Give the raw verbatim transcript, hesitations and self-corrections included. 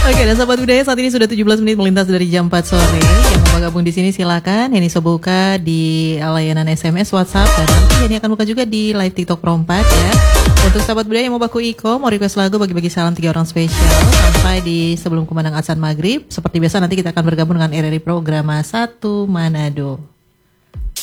Oke, dan sahabat budaya saat ini sudah tujuh belas menit melintas dari jam empat sore. Yang mau gabung di sini silakan. Ini bisa buka di layanan S M S, WhatsApp, dan nanti ini akan buka juga di live TikTok Perompak ya. Untuk sahabat budaya yang mau baku Iko, mau request lagu, bagi-bagi salam tiga orang spesial sampai di sebelum kumandang azan maghrib. Seperti biasa nanti kita akan bergabung dengan R R I Programa satu Manado.